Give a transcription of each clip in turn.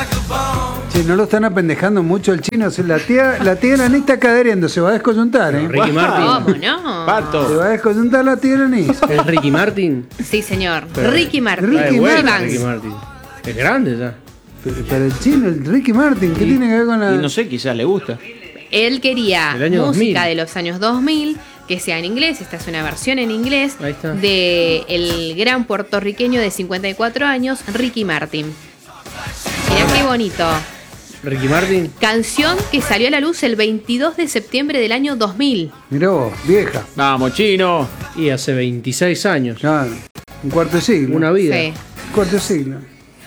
Sí, no lo están apendejando mucho el chino. La tía Laní está caderiendo, se va a descoyuntar, ¿eh? Ricky Martin. ¿Cómo no? Pato. Se va a descoyuntar la tía Laní. ¿Es Ricky Martin? Sí, señor. Pero- Ricky Martin. Ricky Evans. Martin. Ricky Martin. Es grande ya. Pero el chino, el Ricky Martin, ¿qué tiene que ver con la...? Y no sé, quizás le gusta. Él quería Del año música 2000. de los años 2000, que sea en inglés. Esta es una versión en inglés Ahí está. de el gran puertorriqueño de 54 años, Ricky Martin. Mirá qué bonito. Ricky Martin. Canción que salió a la luz el 22 de septiembre del año 2000. Mirá vos, vieja. Vamos, chino. Y hace 26 años. Ya, un cuarto de siglo. Una vida. Sí. Un cuarto de siglo.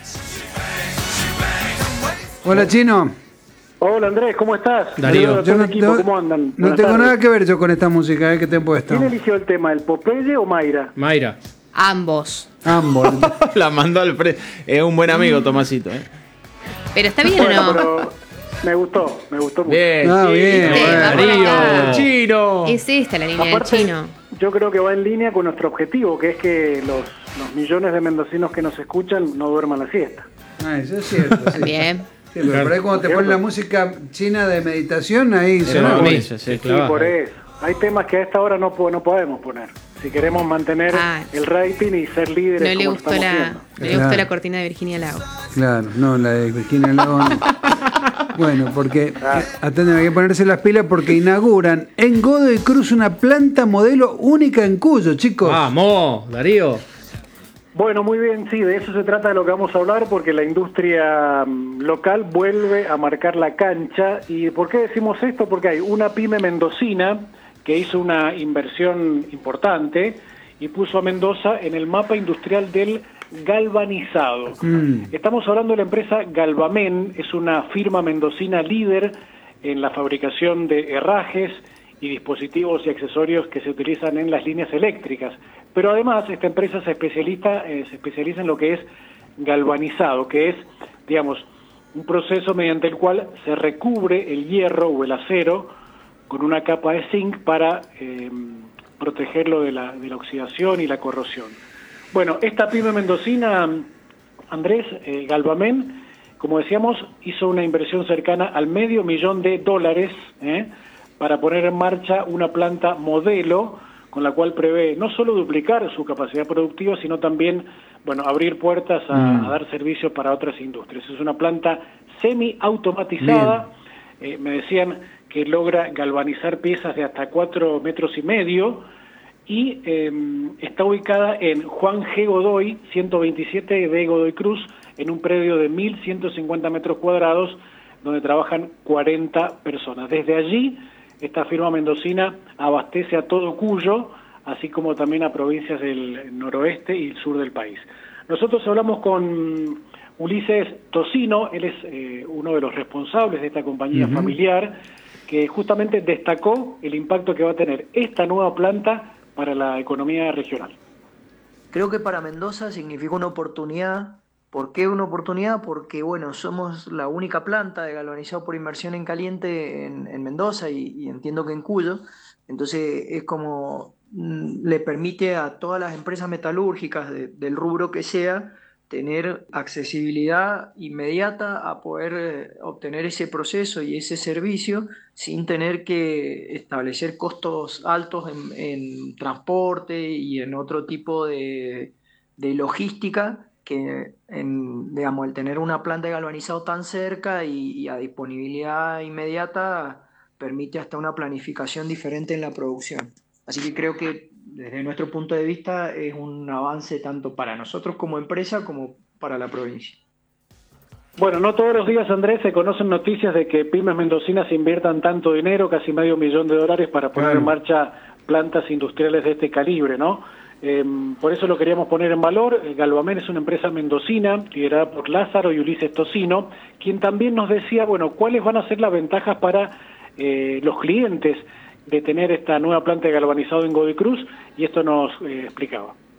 Hola, chino. Hola Andrés, ¿cómo estás? Darío. Saludos a todo el equipo, ¿cómo andan? No Buenas tengo tardes. nada que ver yo con esta música que te he puesto. ¿Quién eligió el tema, el Popeye o Mayra? Mayra. Ambos. Ambos. La mandó al Es un buen amigo, Tomasito. Pero está bien Bueno, o no. pero me gustó mucho. Bien, Ah, chino. bien, Sí, bueno. va por acá. Darío. Chino. Es esta la línea del Aparte, chino. yo creo que va en línea con nuestro objetivo, que es que los millones de mendocinos que nos escuchan no duerman la siesta. Ah, eso es cierto. Sí. También. Sí, pero por ahí cuando te ponen la música china de meditación, ahí Era suena. la bueno. misa, sí. Es clavada. Y por eso, hay temas que a esta hora no podemos poner. Si queremos mantener Ah. el rating y ser líderes No le como gustó estamos la, siendo. no le gustó Claro. la cortina de Virginia Lago. Claro, no, la de Virginia Lago no. Bueno, porque atenden, hay que ponerse las pilas porque inauguran en Godoy Cruz una planta modelo única en Cuyo, chicos. Vamos, Darío. Bueno, muy bien, sí, de eso se trata de lo que vamos a hablar, porque la industria local vuelve a marcar la cancha. ¿Y por qué decimos esto? Porque hay una pyme mendocina que hizo una inversión importante y puso a Mendoza en el mapa industrial del galvanizado. Estamos hablando de la empresa Galvamen, es una firma mendocina líder en la fabricación de herrajes y dispositivos y accesorios que se utilizan en las líneas eléctricas. Pero además esta empresa se especializa en lo que es galvanizado, que es, digamos, un proceso mediante el cual se recubre el hierro o el acero con una capa de zinc para protegerlo de la oxidación y la corrosión. Bueno, esta pyme mendocina, Andrés, Galvamen, como decíamos, hizo una inversión cercana al $500,000 para poner en marcha una planta modelo con la cual prevé no solo duplicar su capacidad productiva, sino también, bueno, abrir puertas a dar servicios para otras industrias. Es una planta semi-automatizada, me decían que logra galvanizar piezas de hasta 4,5 metros y está ubicada en Juan G. Godoy, 127 de Godoy Cruz, en un predio de 1.150 metros cuadrados, donde trabajan 40 personas. Desde allí, esta firma mendocina abastece a todo Cuyo, así como también a provincias del noroeste y el sur del país. Nosotros hablamos con Ulises Tocino, él es uno de los responsables de esta compañía familiar, que justamente destacó el impacto que va a tener esta nueva planta para la economía regional. Creo que para Mendoza significa una oportunidad. ¿Por qué una oportunidad? Porque, bueno, somos la única planta de galvanizado por inmersión en caliente en Mendoza y entiendo que en Cuyo. Entonces es como le permite a todas las empresas metalúrgicas del rubro que sea tener accesibilidad inmediata a poder obtener ese proceso y ese servicio sin tener que establecer costos altos en transporte y en otro tipo de logística que, digamos, el tener una planta de galvanizado tan cerca y a disponibilidad inmediata permite hasta una planificación diferente en la producción. Así que creo que desde nuestro punto de vista es un avance tanto para nosotros como empresa como para la provincia. Bueno, no todos los días, Andrés, se conocen noticias de que pymes mendocinas inviertan tanto dinero, casi $500,000, para poner en marcha plantas industriales de este calibre, ¿no? Por eso lo queríamos poner en valor. Galvamen es una empresa mendocina liderada por Lázaro y Ulises Tocino, quien también nos decía, bueno, cuáles van a ser las ventajas para los clientes de tener esta nueva planta de galvanizado en Godoy Cruz, y esto nos explicaba.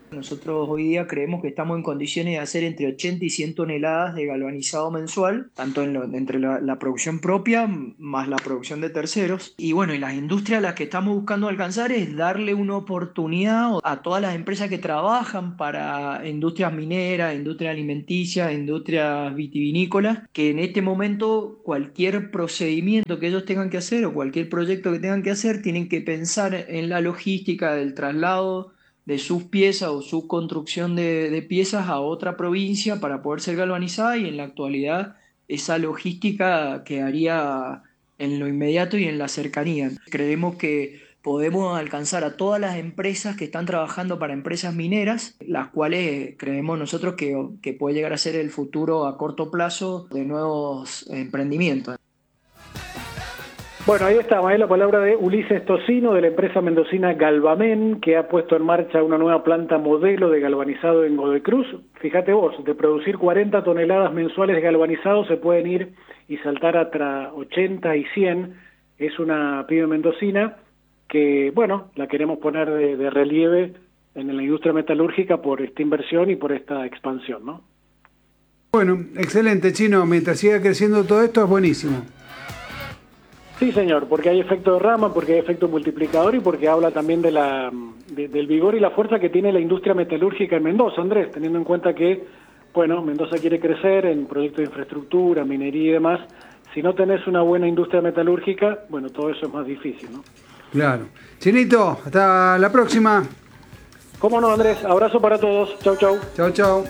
Nosotros hoy día creemos que estamos en condiciones de hacer entre 80 y 100 toneladas de galvanizado mensual, tanto entre la producción propia más la producción de terceros. Y bueno, y las industrias a las que estamos buscando alcanzar es darle una oportunidad a todas las empresas que trabajan para industrias mineras, industrias alimenticias, industrias vitivinícolas, que en este momento cualquier procedimiento que ellos tengan que hacer o cualquier proyecto que tengan que hacer, tienen que pensar en la logística del traslado de sus piezas o su construcción de piezas a otra provincia para poder ser galvanizada, y en la actualidad esa logística quedaría en lo inmediato y en la cercanía. Creemos que podemos alcanzar a todas las empresas que están trabajando para empresas mineras, las cuales creemos nosotros que puede llegar a ser el futuro a corto plazo de nuevos emprendimientos. Bueno, ahí está, la palabra de Ulises Tocino, de la empresa mendocina Galvamen, que ha puesto en marcha una nueva planta modelo de galvanizado en Godoy Cruz. Fíjate vos, de producir 40 toneladas mensuales de galvanizado se pueden ir y saltar hasta 80 y 100. Es una pyme mendocina que, bueno, la queremos poner de relieve en la industria metalúrgica por esta inversión y por esta expansión, ¿no? Bueno, excelente, Chino. Mientras siga creciendo todo esto, es buenísimo. Sí, señor, porque hay efecto de rama, porque hay efecto multiplicador y porque habla también del vigor y la fuerza que tiene la industria metalúrgica en Mendoza, Andrés, teniendo en cuenta que, bueno, Mendoza quiere crecer en proyectos de infraestructura, minería y demás. Si no tenés una buena industria metalúrgica, bueno, todo eso es más difícil, ¿no? Claro. Chinito, hasta la próxima. ¿Cómo no, Andrés? Abrazo para todos. Chau, chau. Chau, chau.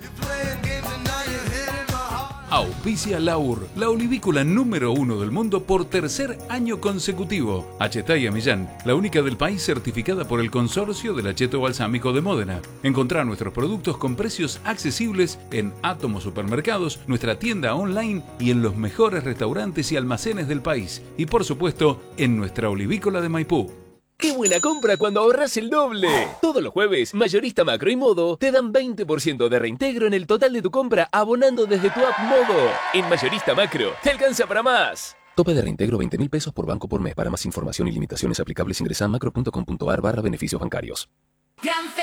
Auspicia Laur, la olivícola número 1 del mundo por tercer año consecutivo. Achetaya Millán, la única del país certificada por el Consorcio del Acheto Balsámico de Módena. Encontrá nuestros productos con precios accesibles en Átomo Supermercados, nuestra tienda online y en los mejores restaurantes y almacenes del país. Y por supuesto, en nuestra olivícola de Maipú. ¡Qué buena compra cuando ahorras el doble! Todos los jueves, Mayorista Macro y Modo te dan 20% de reintegro en el total de tu compra abonando desde tu app Modo. En Mayorista Macro, te alcanza para más. Tope de reintegro 20.000 pesos por banco por mes. Para más información y limitaciones aplicables ingresa a macro.com.ar/beneficios bancarios.